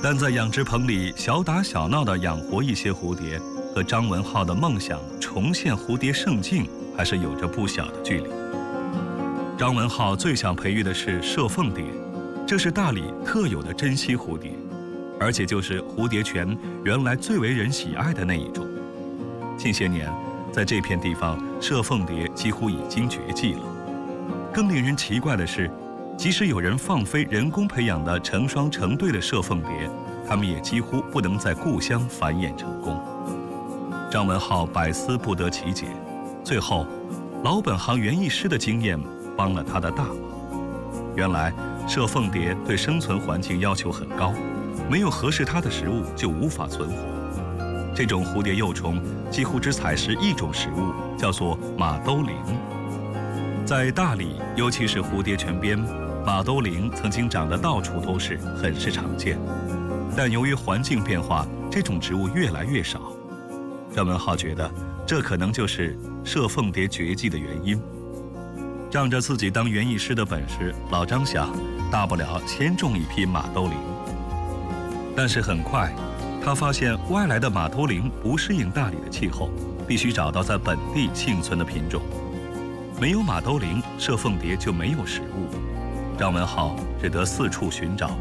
但在养殖棚里小打小闹地养活一些蝴蝶，和张文浩的梦想重现蝴蝶盛境还是有着不小的距离。张文浩最想培育的是射凤蝶，这是大理特有的珍稀蝴蝶，而且就是蝴蝶泉原来最为人喜爱的那一种。近些年，在这片地方，射凤蝶几乎已经绝迹了。更令人奇怪的是，即使有人放飞人工培养的成双成对的射凤蝶，它们也几乎不能在故乡繁衍成功。张文浩百思不得其解，最后，老本行园艺师的经验帮了他的大忙。原来，射凤蝶对生存环境要求很高，没有合适它的食物就无法存活。这种蝴蝶幼虫几乎只采食一种食物，叫做马兜铃。在大理，尤其是蝴蝶泉边，马兜铃曾经长得到处都是，很是常见。但由于环境变化，这种植物越来越少。张文浩觉得，这可能就是射凤蝶绝迹的原因。仗着自己当园艺师的本事，老张想，大不了先种一批马兜铃。但是很快，他发现外来的马兜铃不适应大理的气候，必须找到在本地幸存的品种。没有马兜铃，射凤蝶就没有食物。张文浩只得四处寻找。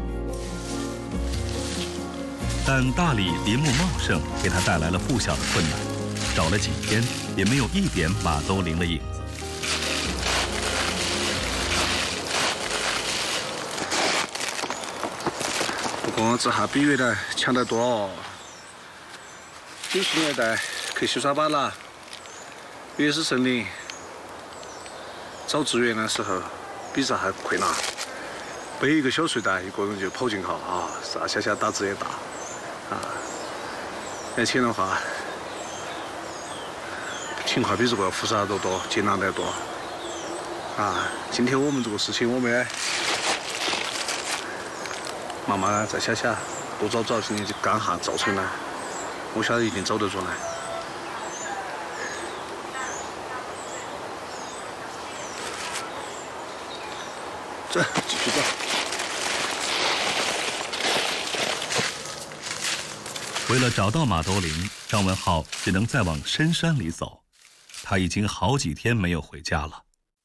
但大理林木茂盛，给他带来了不小的困难。找了几天，也没有一点马兜铃的影子。 不过这下比原来强得多哦。90年代去西双版纳、原始森林找资源的时候，比这还困难。背一个小睡袋，一个人就跑进去啊，上下下打字也大啊。而且的话，情况比这个复杂得多，艰难得多啊。今天我们这个事情，我们慢慢再想想，多找找，你就刚下造成了，我晓得一定走得出来。走，继续走。 为了找到马兜铃，张文浩只能再往深山里走。他已经好几天没有回家了。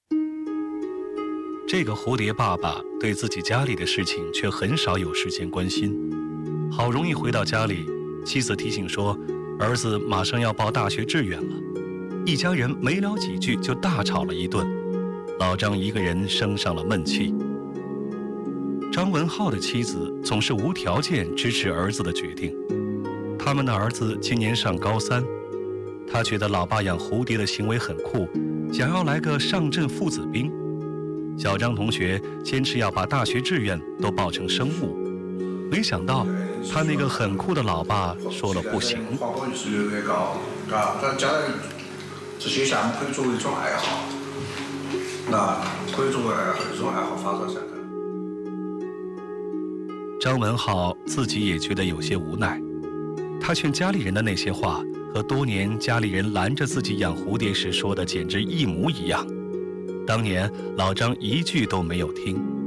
这个蝴蝶爸爸对自己家里的事情却很少有时间关心。好容易回到家里，妻子提醒说，儿子马上要报大学志愿了。一家人没聊几句就大吵了一顿。老张一个人生上了闷气。张文浩的妻子总是无条件支持儿子的决定。他们的儿子今年上高3，他觉得老爸养蝴蝶的行为很酷，想要来个上阵父子兵。小张同学坚持要把大学志愿都报成生物，没想到他那个很酷的老爸说了不行。 花花率是越来越高，但将来这些项目可以作为一种爱好，那可以作为一种爱好发展下去。 张文浩自己也觉得有些无奈，他劝家里人的那些话和多年家里人拦着自己养蝴蝶时说的简直一模一样。当年老张一句都没有听。